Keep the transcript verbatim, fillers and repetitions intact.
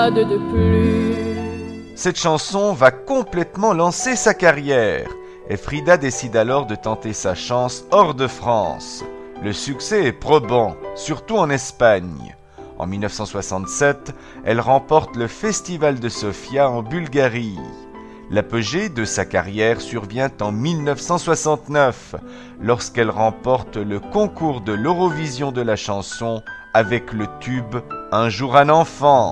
de plus. Cette chanson va complètement lancer sa carrière et Frida décide alors de tenter sa chance hors de France. Le succès est probant, surtout en Espagne. En mille neuf cent soixante-sept, elle remporte le Festival de Sofia en Bulgarie. L'apogée de sa carrière survient en mille neuf cent soixante-neuf, lorsqu'elle remporte le concours de l'Eurovision de la chanson avec le tube « Un jour un enfant ».